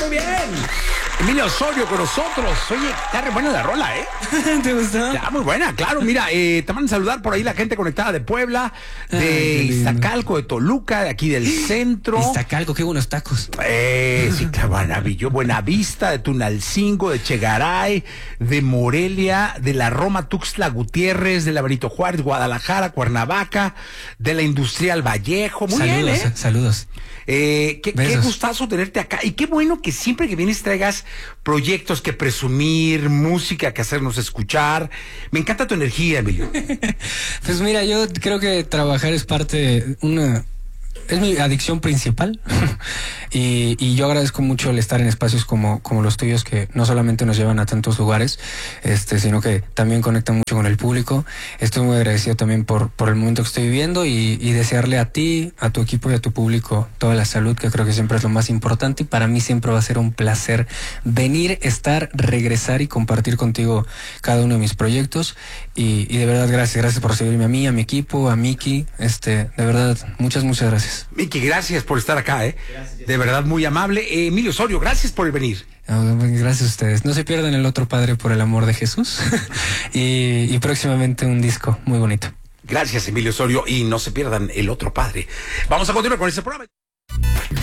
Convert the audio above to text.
muy bien. Emilio Osorio con nosotros. Oye, está re buena la rola, ¿eh? ¿Te gustó? Ya, muy buena, claro. Mira, te mandan saludar por ahí la gente conectada de Puebla, de Iztacalco, de Toluca, de aquí del centro. Iztacalco, qué buenos tacos. Sí, claro, maravilloso. Buenavista, de Tunalcingo, de Chegaray, de Morelia, de la Roma Tuxtla Gutiérrez, de la Benito Juárez, Guadalajara, Cuernavaca, de la Industrial Vallejo. Muy saludos, bien, ¿eh? Saludos. Qué gustazo tenerte acá. Y qué bueno que siempre que vienes traigas proyectos que presumir, música que hacernos escuchar. Me encanta tu energía, Emilio. Pues mira, yo creo que trabajar es es mi adicción principal. y yo agradezco mucho el estar en espacios como los tuyos, que no solamente nos llevan a tantos lugares, sino que también conectan mucho con el público. Estoy muy agradecido también por el momento que estoy viviendo y desearle a ti, a tu equipo y a tu público toda la salud, que creo que siempre es lo más importante. Y para mí siempre va a ser un placer venir, estar, regresar y compartir contigo cada uno de mis proyectos. Y de verdad, gracias por seguirme a mí, a mi equipo, a Miki. De verdad, muchas gracias. Miki, gracias por estar acá, Gracias, de verdad, muy amable. Emilio Osorio, gracias por venir. Gracias a ustedes. No se pierdan El Otro Padre por el amor de Jesús. y próximamente un disco muy bonito. Gracias, Emilio Osorio, y no se pierdan El Otro Padre. Vamos a continuar con este programa.